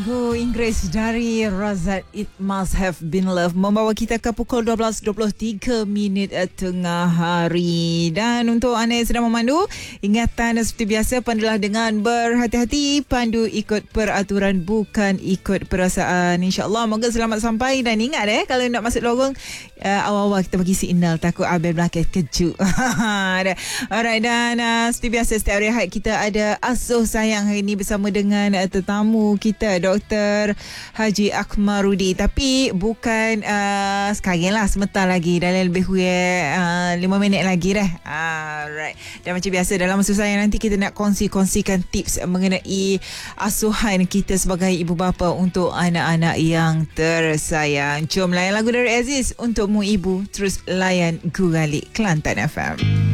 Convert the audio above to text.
Inggris dari Razat It Must Have Been Love membawa kita ke pukul 12.23 tengah hari. Dan untuk anda yang sedang memandu, ingatan seperti biasa, pandulah dengan berhati-hati, pandu ikut peraturan bukan ikut perasaan. InsyaAllah moga selamat sampai. Dan ingat kalau nak masuk lorong, awal-awal kita bagi signal, takut Abel belakang kejut. Alright, dan seperti biasa setiap hari Ahad kita ada Asuh Sayang hari ini bersama dengan tetamu kita, Dr. Haji Akmarudi. Tapi bukan sekarang lah, sebentar lagi, dalam lebih kurang 5 minit lagi dah. Alright. Dan macam biasa dalam Asuh Sayang nanti kita nak kongsikan tips mengenai asuhan kita sebagai ibu bapa untuk anak-anak yang tersayang. Jom layan lagu dari Aziz untukmu ibu. Terus layan Guralik Kelantan FM.